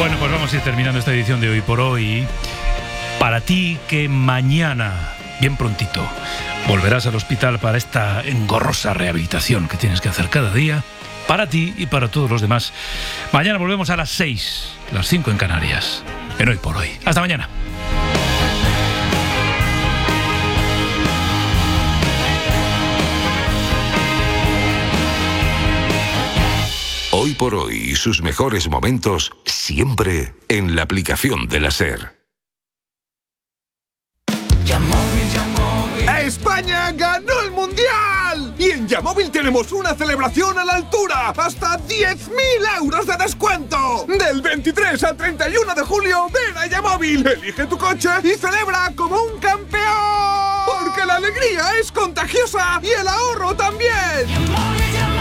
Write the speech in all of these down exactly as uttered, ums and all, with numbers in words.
Bueno, pues vamos a ir terminando esta edición de Hoy por Hoy. Para ti que mañana, bien prontito, volverás al hospital para esta engorrosa rehabilitación que tienes que hacer cada día, para ti y para todos los demás. Mañana volvemos a las seis, las cinco en Canarias, en Hoy por Hoy. Hasta mañana. Hoy por Hoy y sus mejores momentos siempre en la aplicación de la SER. ¡España ganó el Mundial! Y en Yamóvil tenemos una celebración a la altura. ¡Hasta diez mil euros de descuento! Del veintitrés al treinta y uno de julio, ven a Yamóvil, elige tu coche y celebra como un campeón. Porque la alegría es contagiosa y el ahorro también.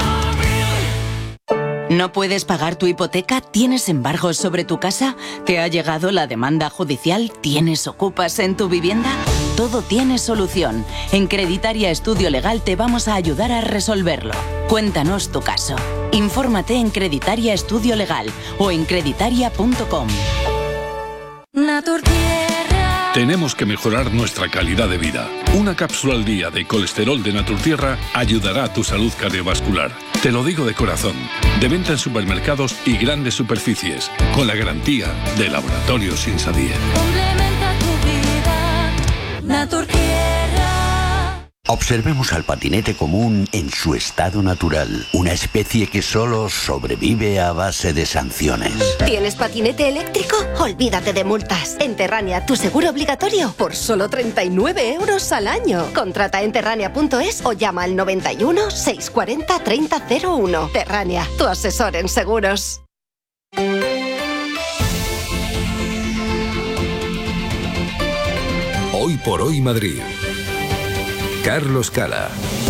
¿No puedes pagar tu hipoteca? ¿Tienes embargos sobre tu casa? ¿Te ha llegado la demanda judicial? ¿Tienes ocupas en tu vivienda? Todo tiene solución. En Creditaria Estudio Legal te vamos a ayudar a resolverlo. Cuéntanos tu caso. Infórmate en Creditaria Estudio Legal o en creditaria punto com. Tenemos que mejorar nuestra calidad de vida. Una cápsula al día de colesterol de Naturtierra ayudará a tu salud cardiovascular. Te lo digo de corazón. De venta en supermercados y grandes superficies, con la garantía de Laboratorios Insadir. Complementa tu vida, Naturtierra. Observemos al patinete común en su estado natural, una especie que solo sobrevive a base de sanciones. ¿Tienes patinete eléctrico? Olvídate de multas. En Terrania, tu seguro obligatorio por solo treinta y nueve euros al año. Contrata en terrania punto es o llama al noventa y uno, seiscientos cuarenta, treinta cero uno. Terrania, tu asesor en seguros. Hoy por Hoy Madrid. Carlos Cala.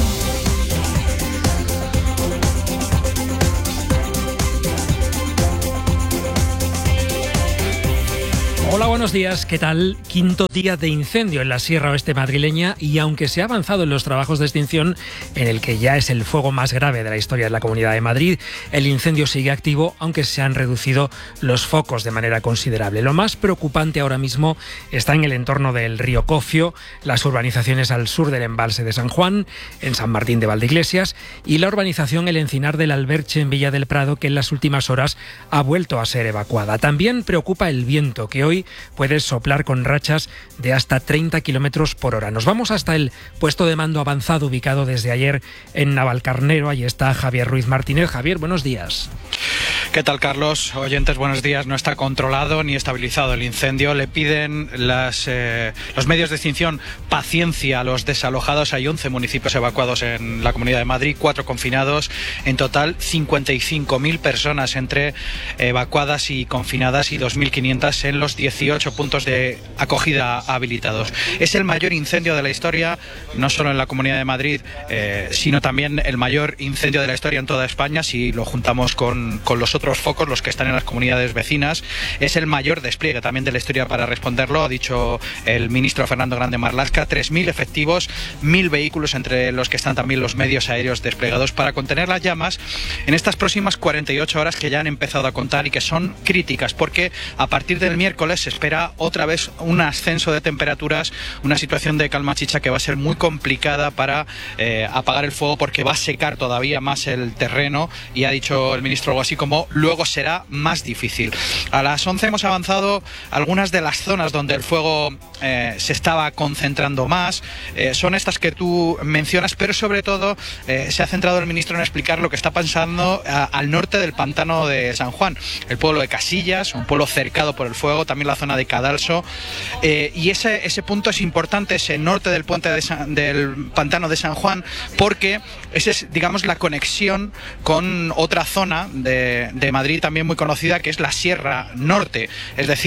Hola, buenos días. ¿Qué tal? Quinto día de incendio en la Sierra Oeste madrileña y aunque se ha avanzado en los trabajos de extinción, en el que ya es el fuego más grave de la historia de la Comunidad de Madrid, el incendio sigue activo, aunque se han reducido los focos de manera considerable. Lo más preocupante ahora mismo está en el entorno del río Cofio, las urbanizaciones al sur del embalse de San Juan, en San Martín de Valdeiglesias, y la urbanización El Encinar del Alberche en Villa del Prado, que en las últimas horas ha vuelto a ser evacuada. También preocupa el viento, que hoy puede soplar con rachas de hasta treinta kilómetros por hora. Nos vamos hasta el puesto de mando avanzado ubicado desde ayer en Navalcarnero. Ahí está Javier Ruiz Martínez. Javier, buenos días. ¿Qué tal, Carlos? Oyentes, buenos días. No está controlado ni estabilizado el incendio. Le piden las, eh, los medios de extinción paciencia a los desalojados. Hay once municipios evacuados en la Comunidad de Madrid, cuatro confinados. En total, cincuenta y cinco mil personas entre evacuadas y confinadas y dos mil quinientas en los dieciocho puntos de acogida habilitados. Es el mayor incendio de la historia, no solo en la Comunidad de Madrid, eh, sino también el mayor incendio de la historia en toda España, si lo juntamos con, con los otros focos, los que están en las comunidades vecinas. Es el mayor despliegue también de la historia para responderlo, ha dicho el ministro Fernando Grande Marlaska. tres mil efectivos, mil vehículos, entre los que están también los medios aéreos desplegados para contener las llamas en estas próximas cuarenta y ocho horas que ya han empezado a contar y que son críticas, porque a partir del miércoles se espera otra vez un ascenso de temperaturas, una situación de calma chicha que va a ser muy complicada para eh, apagar el fuego, porque va a secar todavía más el terreno, y ha dicho el ministro algo así como luego será más difícil. A las once hemos avanzado algunas de las zonas donde el fuego eh, se estaba concentrando más, eh, son estas que tú mencionas, pero sobre todo eh, se ha centrado el ministro en explicar lo que está pasando a, al norte del pantano de San Juan, el pueblo de Casillas, un pueblo cercado por el fuego, también la zona de Cadalso, eh, y ese, ese punto es importante, ese norte del puente de San, del pantano de San Juan, porque esa es, digamos, la conexión con otra zona de, de Madrid también muy conocida, que es la Sierra Norte, es decir,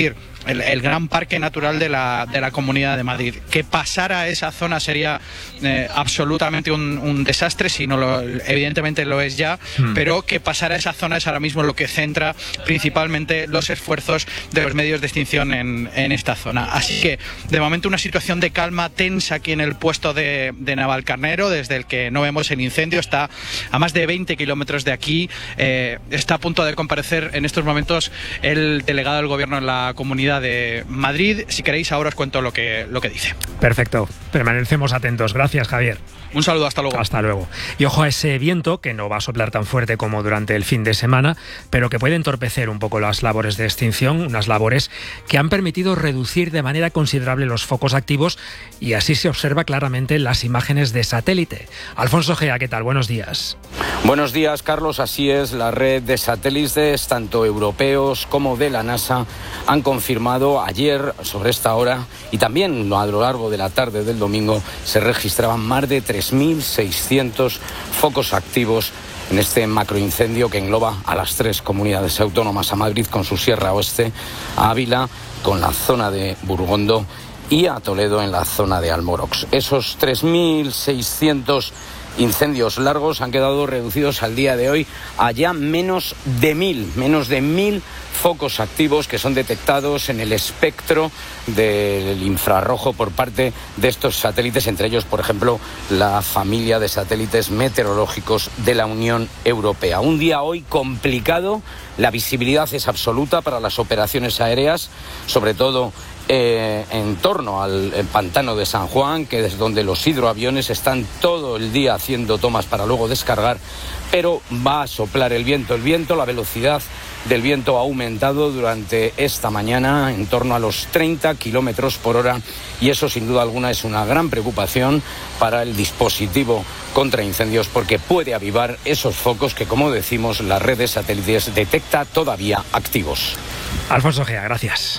el, el gran parque natural de la, de la Comunidad de Madrid. Que pasara esa zona sería eh, absolutamente un, un desastre, si no lo, evidentemente lo es ya, hmm. pero que pasara esa zona es ahora mismo lo que centra principalmente los esfuerzos de los medios de extinción en, en esta zona. Así que, de momento, una situación de calma tensa aquí en el puesto de, de Navalcarnero, desde el que no vemos el incendio. Está a más de veinte kilómetros de aquí. Eh, está a punto de comparecer en estos momentos el delegado del Gobierno en la Comunidad de Madrid. Si queréis, ahora os cuento lo que, lo que dice. Perfecto. Permanecemos atentos. Gracias, Javier. Un saludo, hasta luego. Hasta luego. Y ojo a ese viento, que no va a soplar tan fuerte como durante el fin de semana, pero que puede entorpecer un poco las labores de extinción, unas labores que han permitido reducir de manera considerable los focos activos, y así se observa claramente en las imágenes de satélite. Alfonso Gea, ¿qué tal? Buenos días. Buenos días, Carlos. Así es, la red de satélites, tanto europeos como de la NASA, han confirmado ayer, sobre esta hora, y también a lo largo de la tarde del domingo, se registraban más de tres mil seiscientos focos activos en este macroincendio que engloba a las tres comunidades autónomas, a Madrid con su Sierra Oeste, a Ávila con la zona de Burgondo y a Toledo en la zona de Almorox. Esos tres mil seiscientos incendios largos han quedado reducidos al día de hoy a ya menos de mil, menos de mil focos activos que son detectados en el espectro del infrarrojo por parte de estos satélites, entre ellos, por ejemplo, la familia de satélites meteorológicos de la Unión Europea. Un día hoy complicado, la visibilidad es absoluta para las operaciones aéreas, sobre todo Eh, en torno al pantano de San Juan, que es donde los hidroaviones están todo el día haciendo tomas para luego descargar, pero va a soplar el viento. El viento, la velocidad del viento ha aumentado durante esta mañana en torno a los treinta kilómetros por hora, y eso sin duda alguna es una gran preocupación para el dispositivo contra incendios, porque puede avivar esos focos que, como decimos, la red de satélites detecta todavía activos. Alfonso Gea, gracias.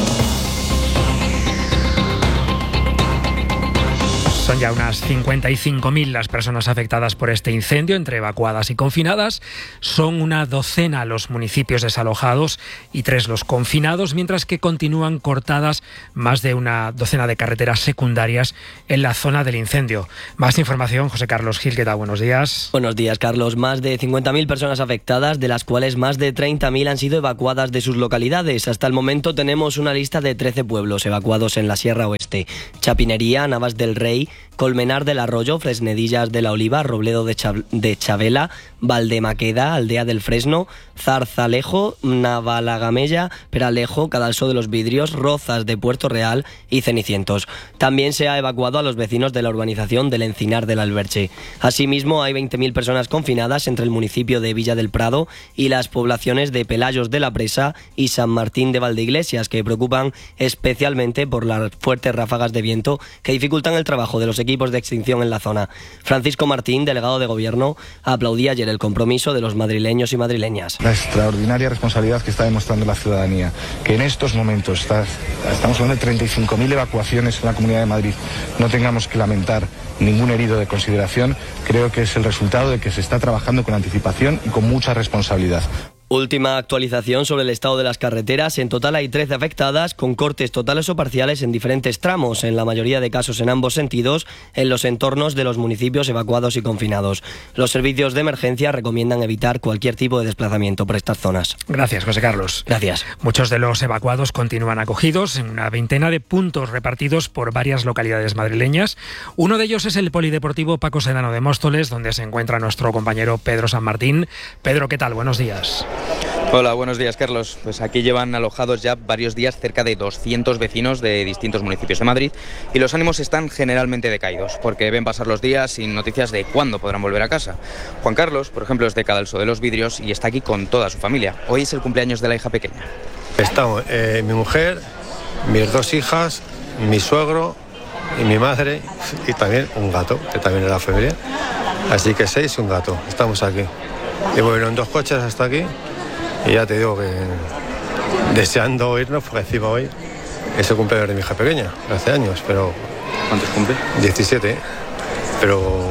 Son ya unas cincuenta y cinco mil las personas afectadas por este incendio, entre evacuadas y confinadas. Son una docena los municipios desalojados y tres los confinados, mientras que continúan cortadas más de una docena de carreteras secundarias en la zona del incendio. Más información, José Carlos Gil, ¿qué tal? Buenos días. Buenos días, Carlos. Más de cincuenta mil personas afectadas, de las cuales más de treinta mil han sido evacuadas de sus localidades. Hasta el momento tenemos una lista de trece pueblos evacuados en la Sierra Oeste: Chapinería, Navas del Rey, Colmenar del Arroyo, Fresnedillas de la Oliva, Robledo de, Chab- de Chabela, Valdemaqueda, Aldea del Fresno, Zarzalejo, Navalagamella, Peralejo, Cadalso de los Vidrios, Rozas de Puerto Real y Cenicientos. También se ha evacuado a los vecinos de la urbanización del Encinar del Alberche. Asimismo, hay veinte mil personas confinadas entre el municipio de Villa del Prado y las poblaciones de Pelayos de la Presa y San Martín de Valdeiglesias, que preocupan especialmente por las fuertes ráfagas de viento que dificultan el trabajo de los equipos de extinción en la zona. Francisco Martín, delegado de Gobierno, aplaudía ayer el compromiso de los madrileños y madrileñas. La extraordinaria responsabilidad que está demostrando la ciudadanía, que en estos momentos, está, estamos hablando de treinta y cinco mil evacuaciones en la Comunidad de Madrid, no tengamos que lamentar ningún herido de consideración, creo que es el resultado de que se está trabajando con anticipación y con mucha responsabilidad. Última actualización sobre el estado de las carreteras. En total hay trece afectadas, con cortes totales o parciales en diferentes tramos, en la mayoría de casos en ambos sentidos, en los entornos de los municipios evacuados y confinados. Los servicios de emergencia recomiendan evitar cualquier tipo de desplazamiento por estas zonas. Gracias, José Carlos. Gracias. Muchos de los evacuados continúan acogidos en una veintena de puntos repartidos por varias localidades madrileñas. Uno de ellos es el Polideportivo Paco Sedano de Móstoles, donde se encuentra nuestro compañero Pedro San Martín. Pedro, ¿qué tal? Buenos días. Hola, buenos días, Carlos. Pues aquí llevan alojados ya varios días cerca de doscientos vecinos de distintos municipios de Madrid, y los ánimos están generalmente decaídos porque ven pasar los días sin noticias de cuándo podrán volver a casa. Juan Carlos, por ejemplo, es de Cadalso de los Vidrios y está aquí con toda su familia. Hoy es el cumpleaños de la hija pequeña. Estamos eh, mi mujer, mis dos hijas, mi suegro y mi madre, y también un gato, que también es la familia. Así que seis y un gato. Estamos aquí. Y bueno, en dos coches hasta aquí. Y ya te digo que deseando irnos, porque encima hoy es el cumpleaños de mi hija pequeña, hace años, pero... ¿Cuántos cumple? diecisiete, pero...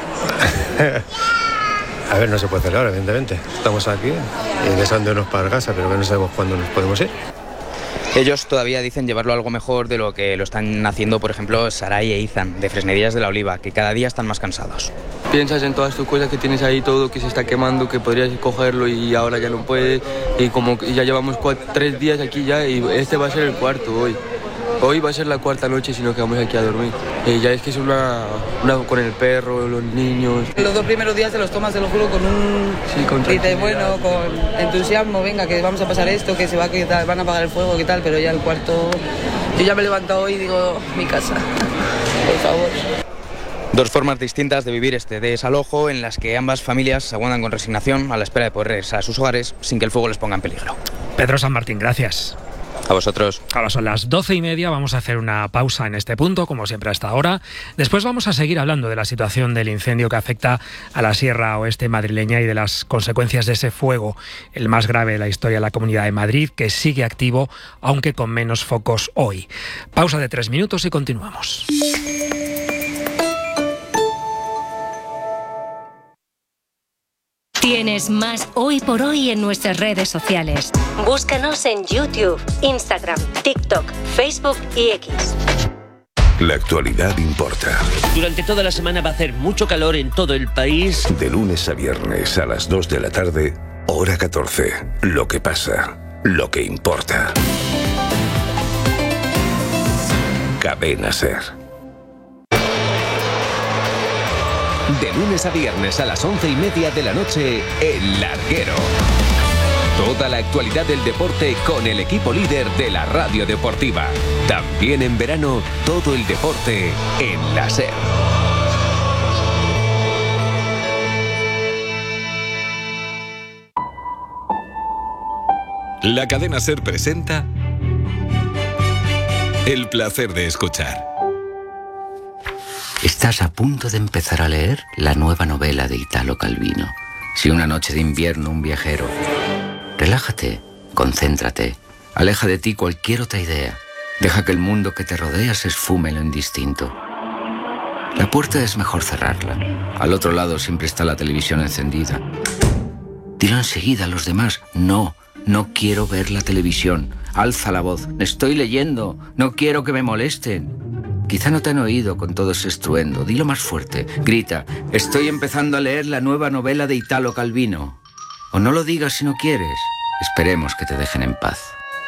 A ver, no se puede celebrar, evidentemente. Estamos aquí y deseándonos para casa, pero que no sabemos cuándo nos podemos ir. Ellos todavía dicen llevarlo a algo mejor de lo que lo están haciendo, por ejemplo, Saray e Izan, de Fresnerías de la Oliva, que cada día están más cansados. Piensas en todas tus cosas que tienes ahí, todo que se está quemando, que podrías cogerlo y ahora ya no puedes, y como ya llevamos cuatro, tres días aquí ya, y este va a ser el cuarto hoy. Hoy va a ser la cuarta noche si nos quedamos aquí a dormir. Y ya es que es una, una con el perro, los niños. Los dos primeros días te los tomas, te lo juro, con un... Sí, con dices, bueno, con entusiasmo, venga, que vamos a pasar esto, que se va a quitar, van a apagar el fuego, qué tal, pero ya el cuarto... Yo ya me he levantado hoy y digo, mi casa, por favor. Dos formas distintas de vivir este desalojo en las que ambas familias aguantan con resignación a la espera de poder regresar a sus hogares sin que el fuego les ponga en peligro. Pedro San Martín, gracias. A vosotros. Ahora son las doce y media, vamos a hacer una pausa en este punto, como siempre hasta ahora. Después vamos a seguir hablando de la situación del incendio que afecta a la Sierra Oeste madrileña y de las consecuencias de ese fuego, el más grave de la historia de la Comunidad de Madrid, que sigue activo, aunque con menos focos hoy. Pausa de tres minutos y continuamos. Tienes más Hoy por Hoy en nuestras redes sociales. Búscanos en YouTube, Instagram, TikTok, Facebook y X. La actualidad importa. Durante toda la semana va a hacer mucho calor en todo el país. De lunes a viernes a las dos de la tarde, hora catorce. Lo que pasa, lo que importa. Cadena SER. De lunes a viernes a las once y media de la noche, El Larguero. Toda la actualidad del deporte con el equipo líder de la radio deportiva. También en verano, todo el deporte en la SER. La cadena SER presenta El placer de escuchar. Estás a punto de empezar a leer la nueva novela de Italo Calvino. Si una noche de invierno un viajero. Relájate, concéntrate, aleja de ti cualquier otra idea. Deja que el mundo que te rodea se esfume en lo indistinto. La puerta es mejor cerrarla. Al otro lado siempre está la televisión encendida. Dilo enseguida a los demás, no, no quiero ver la televisión. Alza la voz, estoy leyendo, no quiero que me molesten. Quizá no te han oído con todo ese estruendo. Dilo más fuerte. Grita, estoy empezando a leer la nueva novela de Italo Calvino. O no lo digas si no quieres. Esperemos que te dejen en paz.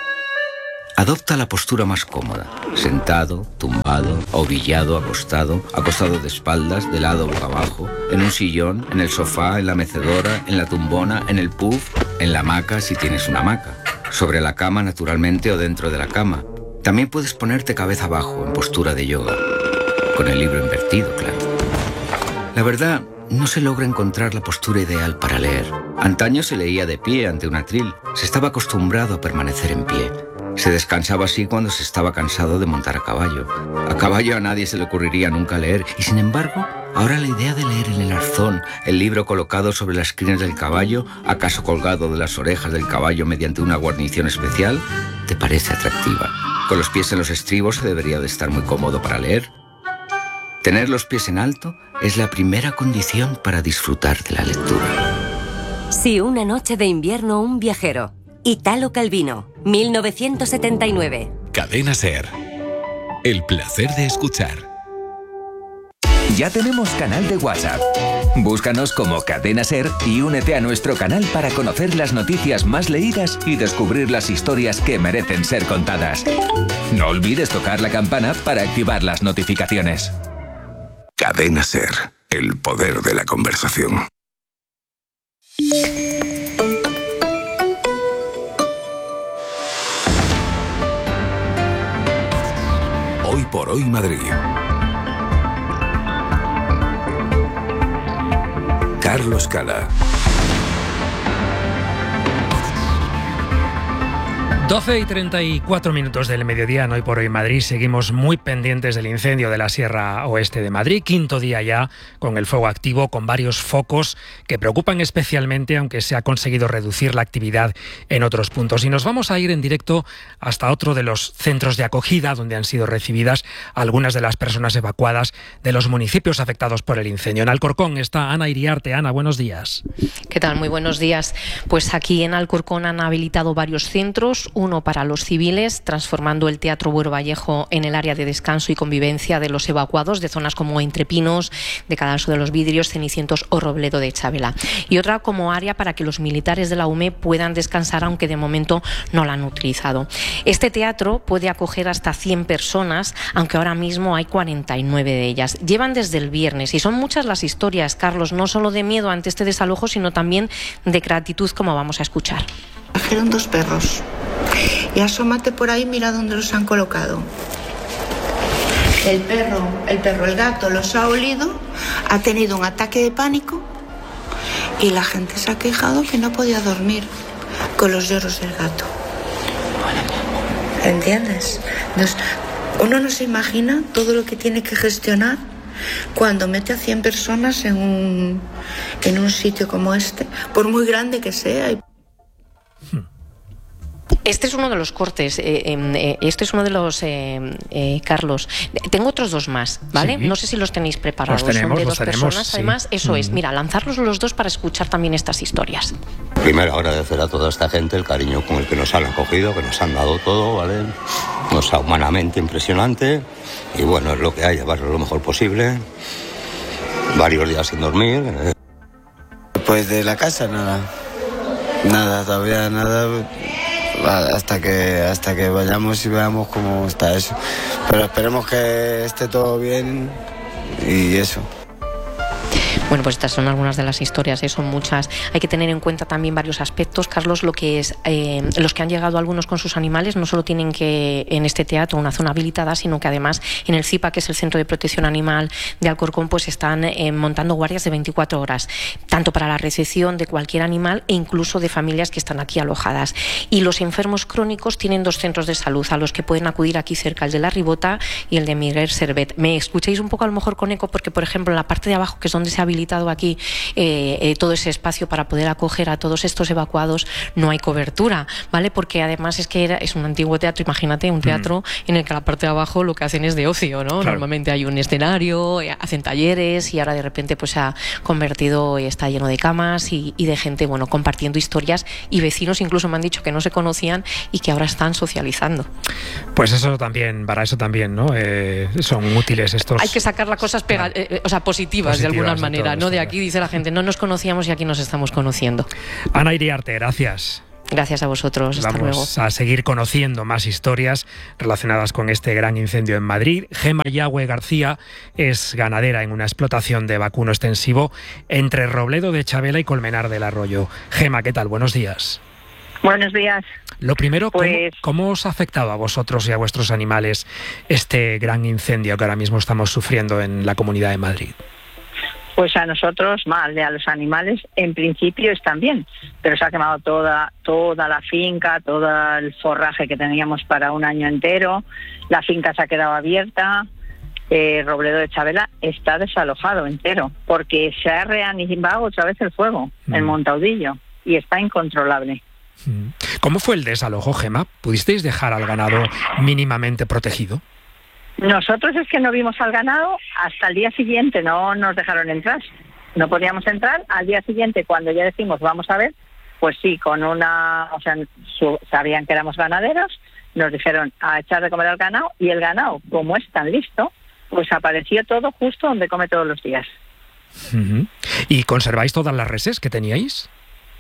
Adopta la postura más cómoda. Sentado, tumbado, ovillado, acostado, acostado de espaldas, de lado boca abajo, en un sillón, en el sofá, en la mecedora, en la tumbona, en el puff, en la hamaca si tienes una hamaca. Sobre la cama naturalmente o dentro de la cama. También puedes ponerte cabeza abajo, en postura de yoga. Con el libro invertido, claro. La verdad, no se logra encontrar la postura ideal para leer. Antaño se leía de pie ante un atril. Se estaba acostumbrado a permanecer en pie. Se descansaba así cuando se estaba cansado de montar a caballo. A caballo a nadie se le ocurriría nunca leer. Y sin embargo, ahora la idea de leer en el arzón, el libro colocado sobre las crines del caballo, acaso colgado de las orejas del caballo mediante una guarnición especial, te parece atractiva. Con los pies en los estribos se debería de estar muy cómodo para leer. Tener los pies en alto es la primera condición para disfrutar de la lectura. Si una noche de invierno un viajero. Italo Calvino, mil novecientos setenta y nueve. Cadena SER. El placer de escuchar. Ya tenemos canal de WhatsApp. Búscanos como Cadena SER y únete a nuestro canal para conocer las noticias más leídas y descubrir las historias que merecen ser contadas. No olvides tocar la campana para activar las notificaciones. Cadena SER. El poder de la conversación. Hoy por hoy Madrid. Carlos Cala. doce y treinta y cuatro minutos del mediodía en Hoy por Hoy Madrid. Seguimos muy pendientes del incendio de la Sierra Oeste de Madrid. Quinto día ya con el fuego activo, con varios focos que preocupan especialmente, aunque se ha conseguido reducir la actividad en otros puntos. Y nos vamos a ir en directo hasta otro de los centros de acogida donde han sido recibidas algunas de las personas evacuadas de los municipios afectados por el incendio. En Alcorcón está Ana Iriarte. Ana, buenos días. ¿Qué tal? Muy buenos días. Pues aquí en Alcorcón han habilitado varios centros. uno para los civiles, transformando el Teatro Buero Vallejo en el área de descanso y convivencia de los evacuados de zonas como Entrepinos, de Cadalso de los Vidrios, Cenicientos o Robledo de Chavela. Y otra como área para que los militares de la U M E puedan descansar, aunque de momento no la han utilizado. Este teatro puede acoger hasta cien personas, aunque ahora mismo hay cuarenta y nueve de ellas. Llevan desde el viernes y son muchas las historias, Carlos, no solo de miedo ante este desalojo, sino también de gratitud, como vamos a escuchar. Trajeron dos perros y asómate por ahí, mira dónde los han colocado. El perro, el perro, el gato los ha olido, ha tenido un ataque de pánico y la gente se ha quejado que no podía dormir con los lloros del gato. ¿Entiendes? Entonces, uno no se imagina todo lo que tiene que gestionar cuando mete a cien personas en un, en un sitio como este, por muy grande que sea. Este es uno de los cortes, eh, eh, este es uno de los, eh, eh, Carlos. Tengo otros dos más, ¿vale? Sí. No sé si los tenéis preparados. Los tenemos, Son de los dos tenemos, personas, sí. además, eso Mm. es. Mira, lanzarlos los dos para escuchar también estas historias. Primero agradecer a toda esta gente el cariño con el que nos han acogido, que nos han dado todo, ¿vale? O sea, humanamente impresionante. Y bueno, es lo que hay, llevarlo lo mejor posible. Varios días sin dormir. Pues de la casa nada. Nada, todavía nada. Hasta que hasta que vayamos y veamos cómo está eso. Pero esperemos que esté todo bien y eso. Bueno, pues estas son algunas de las historias, ¿eh? Son muchas. Hay que tener en cuenta también varios aspectos, Carlos, lo que es eh, los que han llegado algunos con sus animales no solo tienen que en este teatro una zona habilitada, sino que además en el CIPA, que es el Centro de Protección Animal de Alcorcón, pues están eh, montando guardias de veinticuatro horas, tanto para la recepción de cualquier animal e incluso de familias que están aquí alojadas. Y los enfermos crónicos tienen dos centros de salud a los que pueden acudir aquí cerca, el de La Ribota y el de Miguel Servet. Me escucháis un poco a lo mejor con eco porque, por ejemplo, en la parte de abajo, que es donde se ha habilitado aquí eh, eh, todo ese espacio para poder acoger a todos estos evacuados, no hay cobertura, ¿vale? Porque además es que era, es un antiguo teatro, imagínate, un teatro mm. en el que la parte de abajo lo que hacen es de ocio, ¿no? Claro. Normalmente hay un escenario, eh, hacen talleres y ahora de repente pues se ha convertido, eh, está lleno de camas y, y de gente, bueno, compartiendo historias, y vecinos incluso me han dicho que no se conocían y que ahora están socializando. Pues eso también, para eso también, ¿no? Eh, son útiles estos... Hay que sacar las cosas pega, eh, o sea, positivas, positivas de alguna de manera, ¿no? De aquí dice la gente, no nos conocíamos y aquí nos estamos conociendo. Ana Iriarte, gracias. Gracias a vosotros, hasta luego. Vamos a seguir conociendo más historias relacionadas con este gran incendio en Madrid. Gema Yagüe García es ganadera en una explotación de vacuno extensivo entre Robledo de Chavela y Colmenar del Arroyo. Gema, ¿qué tal? Buenos días. Buenos días. Lo primero, pues, ¿cómo, ¿cómo os ha afectado a vosotros y a vuestros animales este gran incendio que ahora mismo estamos sufriendo en la Comunidad de Madrid? Pues a nosotros mal, a los animales en principio están bien, pero se ha quemado toda toda la finca, todo el forraje que teníamos para un año entero, la finca se ha quedado abierta, eh, Robledo de Chavela está desalojado entero, porque se ha reanimado otra vez el fuego, mm. el Montaudillo, y está incontrolable. ¿Cómo fue el desalojo, Gema? ¿Pudisteis dejar al ganado mínimamente protegido? Nosotros es que no vimos al ganado hasta el día siguiente, no nos dejaron entrar. No podíamos entrar. Al día siguiente, cuando ya decimos vamos a ver, pues sí, con una, o sea, su, sabían que éramos ganaderos, nos dijeron a echar de comer al ganado, y el ganado, como es tan listo, pues apareció todo justo donde come todos los días. Uh-huh. ¿Y conserváis todas las reses que teníais?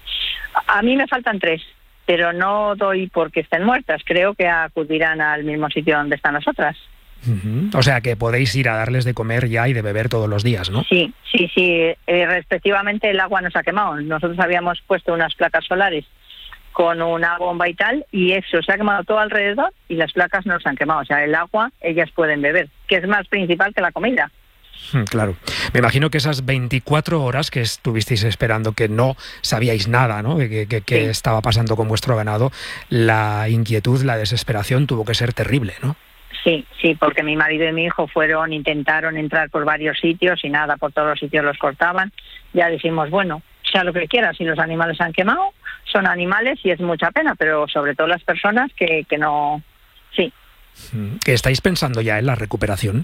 A mí me faltan tres, pero no doy porque estén muertas. Creo que acudirán al mismo sitio donde están las otras. Uh-huh. O sea que podéis ir a darles de comer ya y de beber todos los días, ¿no? Sí, sí, sí. Eh, respectivamente el agua nos ha quemado. Nosotros habíamos puesto unas placas solares con una bomba y tal, y eso se ha quemado todo alrededor y las placas no se han quemado. O sea, el agua ellas pueden beber, que es más principal que la comida. Claro. Me imagino que esas veinticuatro horas que estuvisteis esperando, que no sabíais nada, ¿no? Que, que, que sí. estaba pasando con vuestro ganado, la inquietud, la desesperación tuvo que ser terrible, ¿no? Sí, sí, porque mi marido y mi hijo fueron, intentaron entrar por varios sitios y nada, por todos los sitios los cortaban. Ya decimos, bueno, sea lo que quieras, si los animales se han quemado, son animales y es mucha pena, pero sobre todo las personas que, que no... Sí. ¿Estáis pensando ya en la recuperación?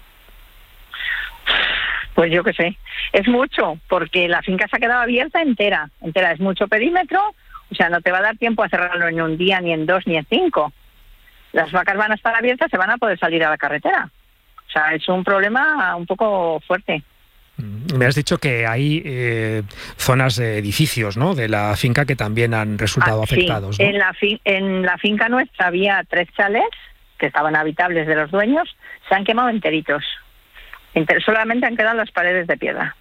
Pues yo qué sé, es mucho, porque la finca se ha quedado abierta entera, entera, es mucho perímetro, O sea, no te va a dar tiempo a cerrarlo en un día, ni en dos, ni en cinco. Las vacas van a estar abiertas, se van a poder salir a la carretera. O sea, es un problema un poco fuerte. Me has dicho que hay eh, zonas de edificios, ¿no?, de la finca que también han resultado ah, afectados, sí. ¿no? En la, fi- en la finca nuestra había tres chalés que estaban habitables de los dueños, se han quemado enteritos. Enter- solamente han quedado las paredes de piedra.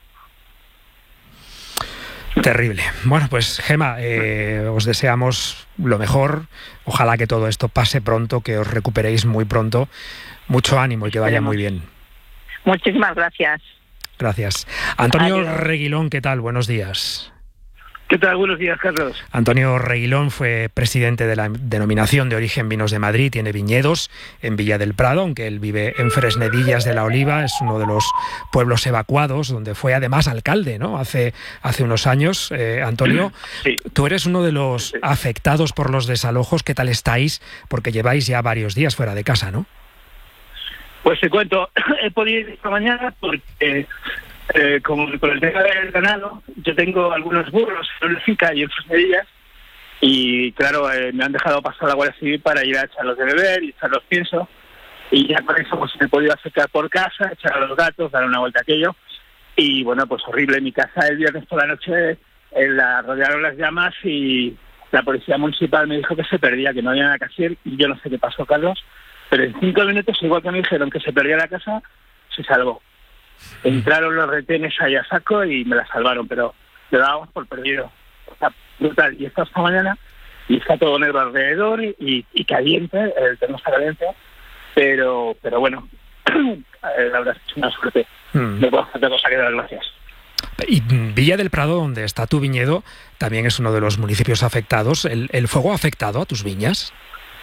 Terrible. Bueno, pues Gema, eh, os deseamos lo mejor. Ojalá que todo esto pase pronto, que os recuperéis muy pronto. Mucho ánimo y que vaya muy bien. Muchísimas gracias. Gracias. Antonio Adiós. Reguilón, ¿qué tal? Buenos días. ¿Qué tal? Buenos días, Carlos. Antonio Reguilón fue presidente de la Denominación de Origen Vinos de Madrid, tiene viñedos en Villa del Prado, aunque él vive en Fresnedillas de la Oliva, es uno de los pueblos evacuados, donde fue además alcalde, ¿no?, hace, hace unos años. Eh, Antonio, sí. Tú eres uno de los sí. afectados por los desalojos. ¿Qué tal estáis? Porque lleváis ya varios días fuera de casa, ¿no? Pues te cuento, he podido ir esta mañana porque... Eh, como con el tema del ganado, yo tengo algunos burros en una finca y en Fresnedillas y claro, eh, me han dejado pasar la Guardia Civil para ir a echarlos de beber y echarlos pienso y ya con eso pues me he podido acercar por casa, echar a los gatos, dar una vuelta a aquello y bueno, pues horrible. En mi casa el viernes por la noche eh, la rodearon las llamas y la policía municipal me dijo que se perdía, que no había nada que hacer y yo no sé qué pasó, Carlos, pero en cinco minutos, igual que me dijeron que se perdía la casa, se salvó. Entraron los retenes ahí a saco y me la salvaron, pero lo dábamos por perdido. Está brutal. Y está esta mañana y está todo negro alrededor y, y, y caliente, el terreno está caliente, pero pero bueno, la verdad es una suerte. Mm. No puedo hacer otra cosa que dar gracias. Y Villa del Prado, donde está tu viñedo, también es uno de los municipios afectados. ¿El, el fuego ha afectado a tus viñas?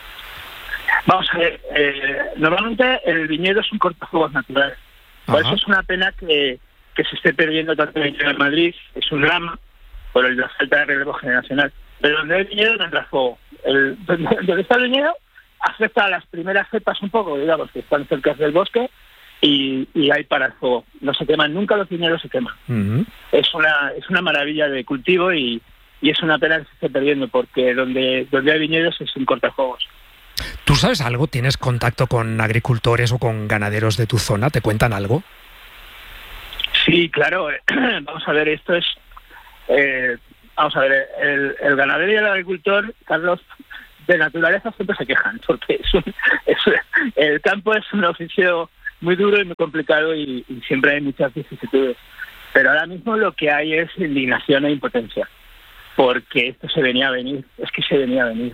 Vamos a ver, eh, normalmente el viñedo es un cortafuegos natural. Por eso es una pena que, que se esté perdiendo tanto el viñedo en Madrid, es un drama por el, la falta de relevo generacional. Pero donde hay viñedo no entra fuego. El, donde, donde está el viñedo afecta a las primeras cepas un poco, digamos, que están cerca del bosque y, y hay para el fuego. No se queman, nunca los viñedos se queman. Uh-huh. Es una es una maravilla de cultivo y, y es una pena que se esté perdiendo porque donde, donde hay viñedos es un cortafuegos. ¿Tú sabes algo? ¿Tienes contacto con agricultores o con ganaderos de tu zona? ¿Te cuentan algo? Sí, claro. Vamos a ver, esto es... Eh, vamos a ver, el, el ganadero y el agricultor, Carlos, de naturaleza siempre se quejan, porque es un, es, el campo es un oficio muy duro y muy complicado y, y siempre hay muchas vicisitudes. Pero ahora mismo lo que hay es indignación e impotencia, porque esto se venía a venir, es que se venía a venir.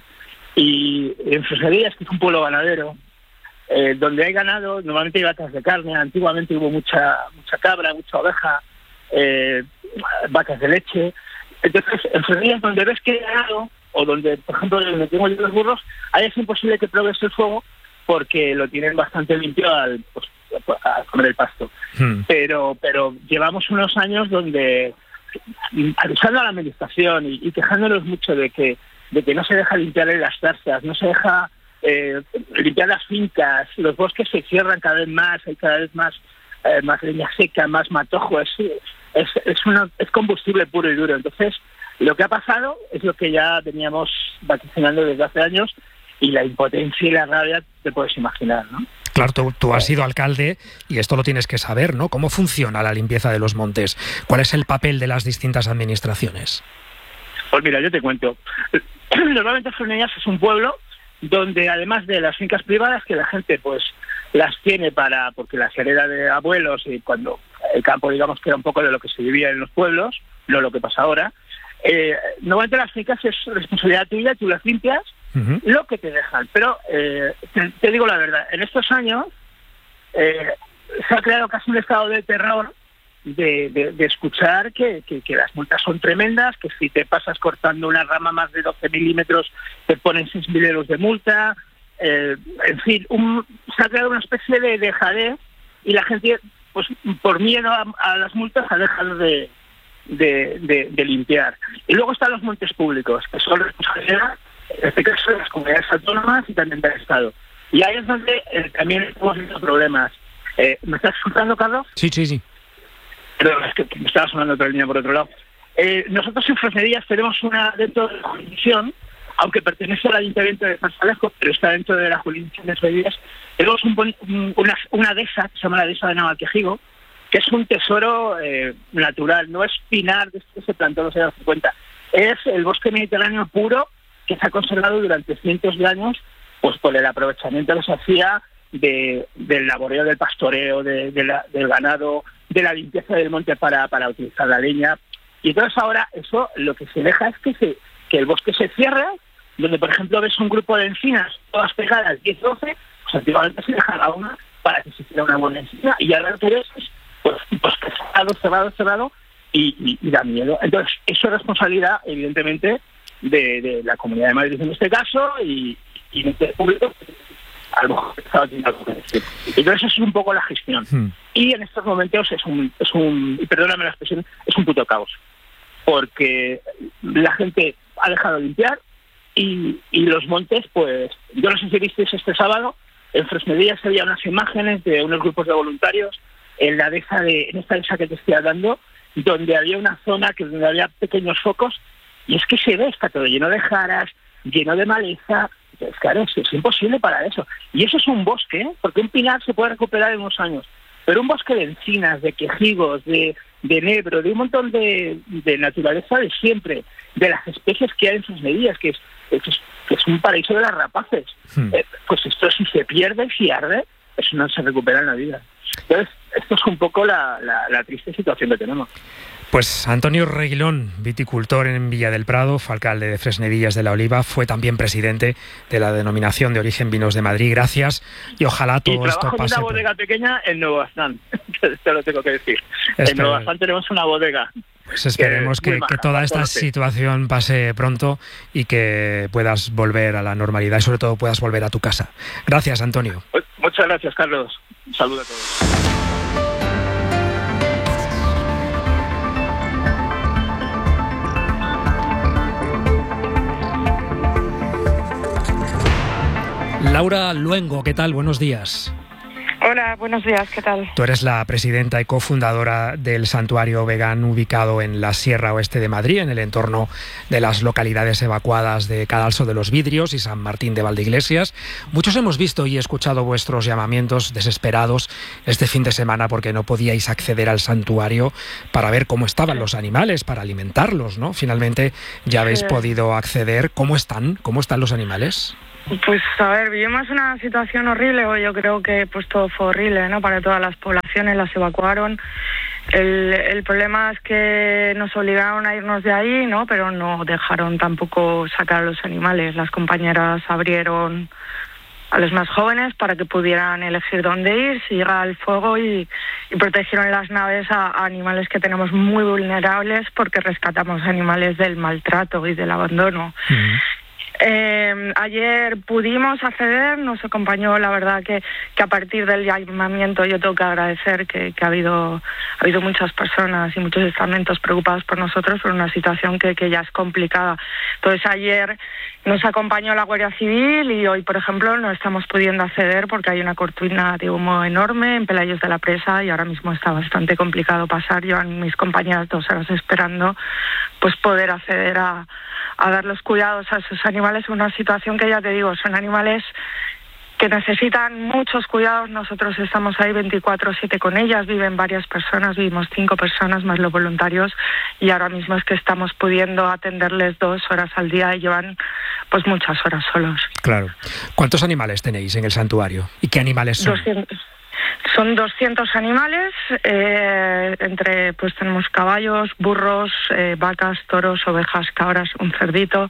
Y en Fresnedillas, que es un pueblo ganadero, eh, donde hay ganado, normalmente hay vacas de carne, antiguamente hubo mucha mucha cabra, mucha oveja, eh, vacas de leche. Entonces, en Fresnedillas, donde ves que hay ganado, o donde, por ejemplo, donde tengo yo los burros, ahí es imposible que pruebes el fuego porque lo tienen bastante limpio al, pues, a comer el pasto. Hmm. Pero pero llevamos unos años donde, avisando a la administración y, y quejándonos mucho de que de que no se deja limpiar en las zarzas, no se deja eh, limpiar las fincas, los bosques se cierran cada vez más, hay cada vez más eh, más leña seca, más matojo, es, es, es, una, es combustible puro y duro. Entonces, lo que ha pasado es lo que ya veníamos vaticinando desde hace años y la impotencia y la rabia te puedes imaginar, ¿no? Claro, tú, tú has sido alcalde y esto lo tienes que saber, ¿no? ¿Cómo funciona la limpieza de los montes? ¿Cuál es el papel de las distintas administraciones? Pues mira, yo te cuento. Normalmente Fresnedillas es un pueblo donde además de las fincas privadas que la gente pues las tiene para porque las hereda de abuelos y cuando el campo digamos que era un poco de lo que se vivía en los pueblos, no lo que pasa ahora, eh, normalmente las fincas es responsabilidad tuya, tú las limpias, uh-huh. lo que te dejan. Pero eh, te, te digo la verdad, en estos años eh, se ha creado casi un estado de terror De, de, de escuchar que, que, que las multas son tremendas, que si te pasas cortando una rama más de doce milímetros te ponen seis mil euros de multa, eh, en fin, un, se ha creado una especie de, de jadeo y la gente, pues por miedo a, a las multas, ha dejado de, de, de, de limpiar. Y luego están los montes públicos, que son responsabilidad, en este caso, de las comunidades autónomas y también del Estado. Y ahí es donde eh, también estamos viendo problemas. Eh, ¿Me estás escuchando, Carlos? Sí, sí, sí. Pero es que me estaba sonando otra línea por otro lado. Eh, nosotros en Fresnedillas tenemos una dentro de la jurisdicción, aunque pertenece al Ayuntamiento de Zarzalejo, pero está dentro de la jurisdicción de Fresnedillas, tenemos un, un, una, una dehesa que se llama la dehesa de Navalquejigo, que es un tesoro eh, natural, no es pinar de este se plantó en los años cincuenta, es el bosque mediterráneo puro que se ha conservado durante cientos de años, pues por el aprovechamiento que se hacía de, del laboreo del pastoreo, de, de la, del ganado, de la limpieza del monte para, para utilizar la leña. Y entonces ahora eso lo que se deja es que, se, que el bosque se cierre, donde por ejemplo ves un grupo de encinas todas pegadas, diez, doce, pues antiguamente se dejaba una para que se hiciera una buena encina, y ahora lo que ves es pues, pues cerrado, cerrado, cerrado, y, y, y da miedo. Entonces eso es responsabilidad, evidentemente, de, de la Comunidad de Madrid en este caso, y, y en este público, a lo mejor estaba teniendo algo que decir. Entonces eso es un poco la gestión. Hmm. Y en estos momentos es un, es un, y perdóname la expresión, es un puto caos. Porque la gente ha dejado de limpiar y, y los montes, pues, yo no sé si visteis este sábado, en Fresnedillas había unas imágenes de unos grupos de voluntarios en la dehesa de, en esta dehesa que te estoy hablando, donde había una zona que donde había pequeños focos, y es que se ve, está todo lleno de jaras, lleno de maleza. Entonces, claro, es, es imposible para eso. Y eso es un bosque, ¿eh? Porque un pinar se puede recuperar en unos años, pero un bosque de encinas, de quejigos, de, de enebro, de un montón de, de naturaleza de siempre, de las especies que hay en sus medidas, que es, es, que es un paraíso de las rapaces. Hmm. Eh, pues esto, si se pierde, si arde, eso no se recupera en la vida. Entonces, esto es un poco la, la, la triste situación que tenemos. Pues Antonio Reguilón, viticultor en Villa del Prado, fue alcalde de Fresnedillas de la Oliva, fue también presidente de la Denominación de Origen Vinos de Madrid. Gracias, y ojalá todo y esto pase. Y trabajo en una bodega por... pequeña en Nuevo Baztán, te lo tengo que decir. Espero. En Nuevo Baztán tenemos una bodega. Pues esperemos que, que, que toda esta conoce. situación pase pronto y que puedas volver a la normalidad y sobre todo puedas volver a tu casa. Gracias, Antonio. Muchas gracias, Carlos. Un saludo a todos. Laura Luengo, ¿qué tal? Buenos días. Hola, buenos días, ¿qué tal? Tú eres la presidenta y cofundadora del santuario Vegán ubicado en la Sierra Oeste de Madrid, en el entorno de las localidades evacuadas de Cadalso de los Vidrios y San Martín de Valdeiglesias. Muchos hemos visto y escuchado vuestros llamamientos desesperados este fin de semana porque no podíais acceder al santuario para ver cómo estaban los animales, para alimentarlos, ¿no? Finalmente ya habéis sí. podido acceder. ¿Cómo están? ¿Cómo están los animales? Pues a ver, vivimos una situación horrible, o yo creo que pues todo fue horrible, ¿no? Para todas las poblaciones, las evacuaron. El, el problema es que nos obligaron a irnos de ahí, ¿no? Pero no dejaron tampoco sacar a los animales. Las compañeras abrieron a los más jóvenes para que pudieran elegir dónde ir, si llega el fuego, y, y protegieron las naves a, a animales que tenemos muy vulnerables, porque rescatamos animales del maltrato y del abandono. Mm. Eh, ayer pudimos acceder, nos acompañó, la verdad que, que a partir del llamamiento yo tengo que agradecer que, que ha habido ha habido muchas personas y muchos estamentos preocupados por nosotros por una situación que, que ya es complicada. Entonces ayer nos acompañó la Guardia Civil y hoy, por ejemplo, no estamos pudiendo acceder porque hay una cortina de humo enorme en Pelayos de la Presa y ahora mismo está bastante complicado pasar. Llevan mis compañeras dos horas esperando pues poder acceder a, a dar los cuidados a sus animales en una situación que, ya te digo, son animales que necesitan muchos cuidados. Nosotros estamos ahí veinticuatro siete con ellas, viven varias personas, vivimos cinco personas más los voluntarios, y ahora mismo es que estamos pudiendo atenderles dos horas al día y llevan pues muchas horas solos. Claro. ¿Cuántos animales tenéis en el santuario? ¿Y qué animales son? doscientos. Son doscientos animales, eh, entre pues tenemos caballos, burros, eh, vacas, toros, ovejas, cabras, un cerdito.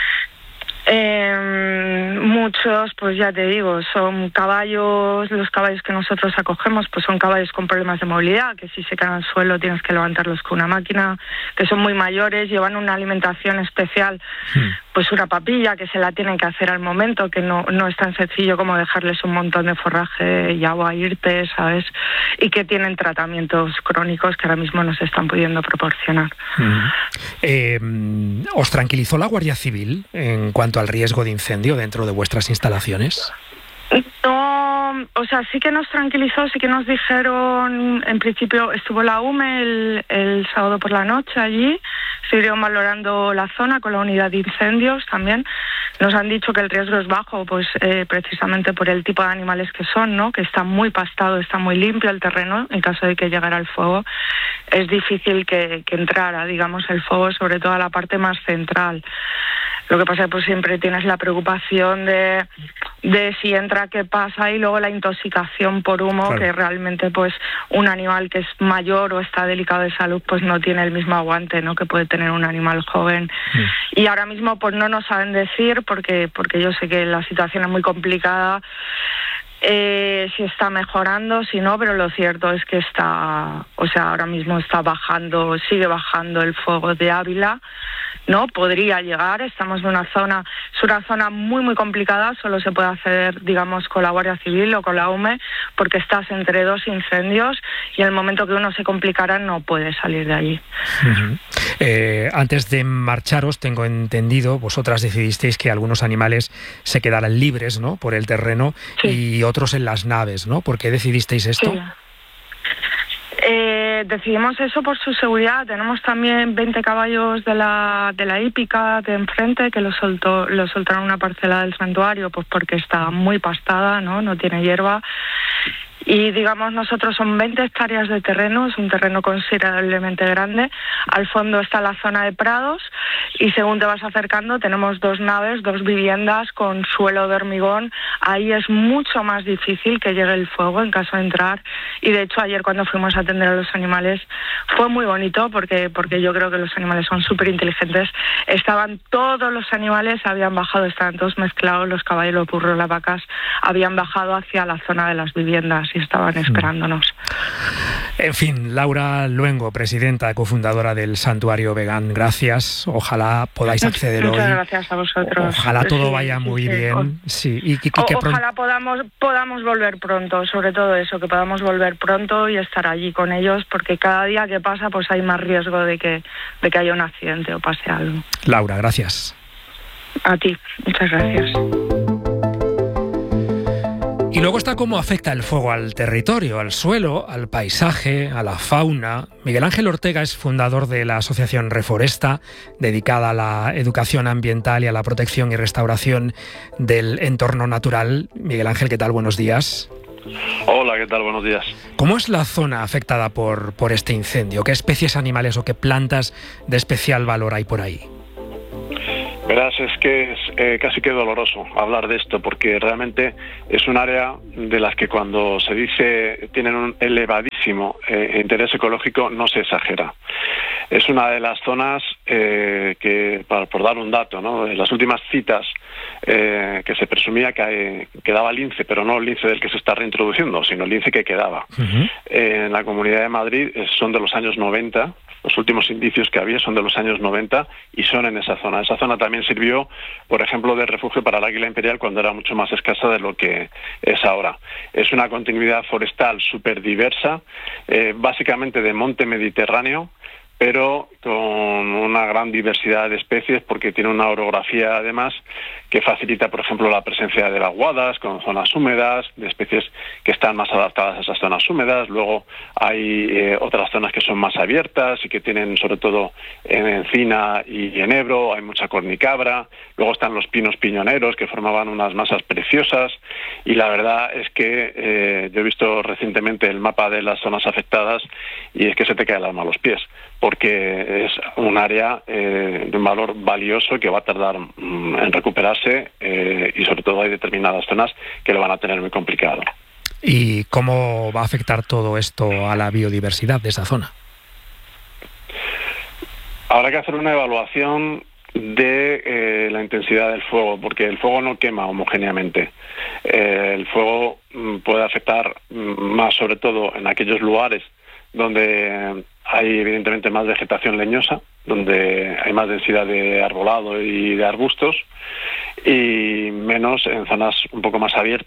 Eh, muchos, pues ya te digo, son caballos, los caballos que nosotros acogemos, pues son caballos con problemas de movilidad, que si se caen al suelo tienes que levantarlos con una máquina, que son muy mayores, llevan una alimentación especial, hmm. pues una papilla que se la tienen que hacer al momento, que no, no es tan sencillo como dejarles un montón de forraje y agua a irte, ¿sabes? Y que tienen tratamientos crónicos que ahora mismo nos están pudiendo proporcionar. Hmm. Eh, ¿Os tranquilizó la Guardia Civil en cuanto al riesgo de incendio dentro de vuestras instalaciones? No, o sea, sí que nos tranquilizó, sí que nos dijeron, en principio estuvo la U M E el, el sábado por la noche allí, estuvieron valorando la zona con la unidad de incendios también. Nos han dicho que el riesgo es bajo, pues eh, precisamente por el tipo de animales que son, ¿no? Que está muy pastado, está muy limpio el terreno. En caso de que llegara el fuego, es difícil que, que entrara, digamos, el fuego, sobre todo a la parte más central. Lo que pasa es que pues siempre tienes la preocupación de, de si entra, qué pasa, y luego la intoxicación por humo, claro, que realmente pues un animal que es mayor o está delicado de salud pues no tiene el mismo aguante, ¿no?, que puede tener un animal joven. Mm. Y ahora mismo pues no nos saben decir, porque, porque yo sé que la situación es muy complicada, Eh, si está mejorando, si no, pero lo cierto es que está, o sea, ahora mismo está bajando, sigue bajando el fuego de Ávila, ¿no? Podría llegar, estamos en una zona, es una zona muy, muy complicada, solo se puede acceder, digamos, con la Guardia Civil o con la U M E, porque estás entre dos incendios y en el momento que uno se complicara no puede salir de allí. Uh-huh. Eh, antes de marcharos, tengo entendido, vosotras decidisteis que algunos animales se quedaran libres, ¿no?, por el terreno, sí, y otros en las naves, ¿no? ¿Por qué decidisteis esto? Sí. Eh, decidimos eso por su seguridad. Tenemos también veinte caballos de la de la hípica de enfrente que los soltó, los soltaron en una parcela del santuario, pues porque está muy pastada, ¿no? No tiene hierba. Y digamos, nosotros son veinte hectáreas de terreno, es un terreno considerablemente grande. Al fondo está la zona de prados y según te vas acercando tenemos dos naves, dos viviendas con suelo de hormigón. Ahí es mucho más difícil que llegue el fuego en caso de entrar. Y de hecho ayer cuando fuimos a atender a los animales fue muy bonito porque, porque yo creo que los animales son súper inteligentes. Estaban todos los animales, habían bajado, estaban todos mezclados, los caballos, los burros, las vacas, habían bajado hacia la zona de las viviendas y estaban esperándonos. En fin, Laura Luengo, presidenta, cofundadora del Santuario Vegán, gracias. Ojalá podáis acceder Muchas hoy. Muchas gracias a vosotros. Ojalá todo sí, vaya sí, muy sí. bien. Sí. Y, y, y o, que ojalá podamos, podamos volver pronto, sobre todo eso, que podamos volver pronto y estar allí con ellos, porque cada día que pasa pues hay más riesgo de que, de que haya un accidente o pase algo. Laura, gracias. A ti, muchas gracias. Y luego está cómo afecta el fuego al territorio, al suelo, al paisaje, a la fauna. Miguel Ángel Ortega es fundador de la asociación Reforesta, dedicada a la educación ambiental y a la protección y restauración del entorno natural. Miguel Ángel, ¿qué tal? Buenos días. Hola, ¿qué tal? Buenos días. ¿Cómo es la zona afectada por, por este incendio? ¿Qué especies animales o qué plantas de especial valor hay por ahí? Verás, es que es eh, casi que doloroso hablar de esto, porque realmente es un área de las que cuando se dice tienen un elevadísimo eh, interés ecológico no se exagera. Es una de las zonas eh, que, por, por dar un dato, ¿no?, en las últimas citas eh, que se presumía que quedaba lince, pero no el lince del que se está reintroduciendo, sino el lince que quedaba. Uh-huh. Eh, en la Comunidad de Madrid eh, son de los años noventa, los últimos indicios que había son de los años noventa y son en esa zona. Esa zona también sirvió, por ejemplo, de refugio para el águila imperial cuando era mucho más escasa de lo que es ahora. Es una continuidad forestal súper diversa, eh, básicamente de monte mediterráneo, pero con una gran diversidad de especies porque tiene una orografía además que facilita, por ejemplo, la presencia de vaguadas con zonas húmedas, de especies que están más adaptadas a esas zonas húmedas. Luego hay eh, otras zonas que son más abiertas y que tienen sobre todo en encina y enebro, hay mucha cornicabra. Luego están los pinos piñoneros que formaban unas masas preciosas y la verdad es que eh, yo he visto recientemente el mapa de las zonas afectadas y es que se te cae el alma a los pies, porque es un área eh, de un valor valioso que va a tardar mm, en recuperarse eh, y sobre todo hay determinadas zonas que lo van a tener muy complicado. ¿Y cómo va a afectar todo esto a la biodiversidad de esa zona? Habrá que hacer una evaluación de eh, la intensidad del fuego, porque el fuego no quema homogéneamente. Eh, el fuego mm, puede afectar mm, más sobre todo en aquellos lugares donde hay evidentemente más vegetación leñosa, donde hay más densidad de arbolado y de arbustos, y menos en zonas un poco más abiertas,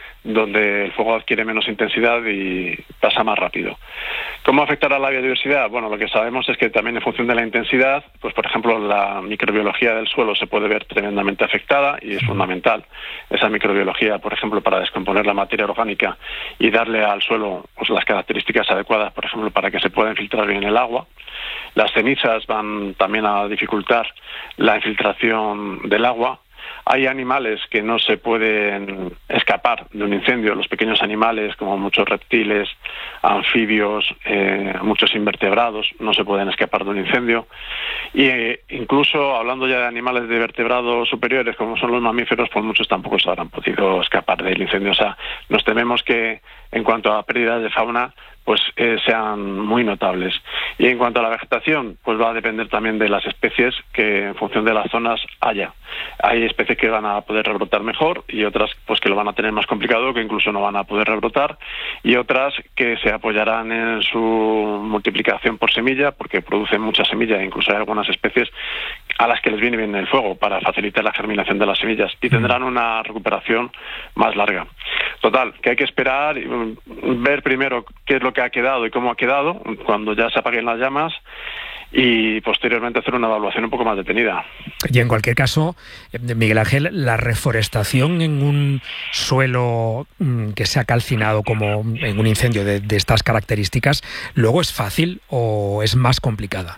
donde el fuego adquiere menos intensidad y pasa más rápido. ¿Cómo afectará a la biodiversidad? Bueno, lo que sabemos es que también en función de la intensidad, pues por ejemplo la microbiología del suelo se puede ver tremendamente afectada y es fundamental esa microbiología, por ejemplo, para descomponer la materia orgánica y darle al suelo pues, las características adecuadas, por ejemplo, para que se pueda infiltrar bien el agua. Las cenizas van también a dificultar la infiltración del agua. Hay animales que no se pueden escapar de un incendio, los pequeños animales como muchos reptiles, anfibios, eh, muchos invertebrados no se pueden escapar de un incendio. Y eh, incluso hablando ya de animales de vertebrados superiores como son los mamíferos, pues muchos tampoco se habrán podido escapar del incendio. O sea, nos tememos que en cuanto a pérdidas de fauna pues eh, sean muy notables. Y en cuanto a la vegetación, pues va a depender también de las especies que en función de las zonas haya. Hay especies que van a poder rebrotar mejor y otras pues que lo van a tener más complicado, que incluso no van a poder rebrotar, y otras que se apoyarán en su multiplicación por semilla, porque producen mucha semilla, e incluso hay algunas especies a las que les viene bien el fuego para facilitar la germinación de las semillas y tendrán una recuperación más larga. Total, que hay que esperar y ver primero qué es lo que ha quedado y cómo ha quedado cuando ya se apaguen las llamas y posteriormente hacer una evaluación un poco más detenida. Y en cualquier caso, Miguel Ángel, la reforestación en un suelo que se ha calcinado como en un incendio de, de estas características, ¿luego es fácil o es más complicada?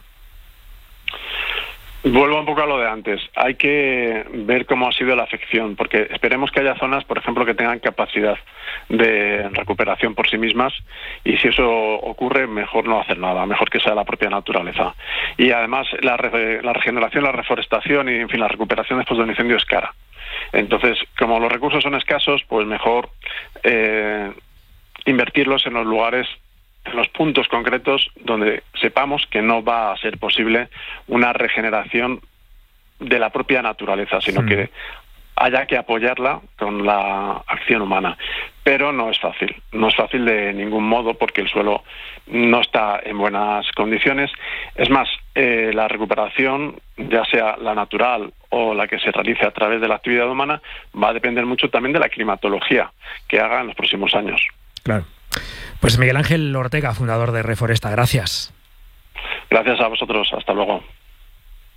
Vuelvo un poco a lo de antes. Hay que ver cómo ha sido la afección, porque esperemos que haya zonas, por ejemplo, que tengan capacidad de recuperación por sí mismas, y si eso ocurre, mejor no hacer nada, mejor que sea la propia naturaleza. Y además, la, re la regeneración, la reforestación y, en fin, la recuperación después de un incendio es cara. Entonces, como los recursos son escasos, pues mejor eh, invertirlos en los lugares, en los puntos concretos donde sepamos que no va a ser posible una regeneración de la propia naturaleza, sino sí. que haya que apoyarla con la acción humana. Pero no es fácil, no es fácil de ningún modo porque el suelo no está en buenas condiciones. Es más, eh, la recuperación, ya sea la natural o la que se realice a través de la actividad humana, va a depender mucho también de la climatología que haga en los próximos años. Claro. Pues Miguel Ángel Ortega, fundador de Reforesta, gracias. Gracias a vosotros, hasta luego.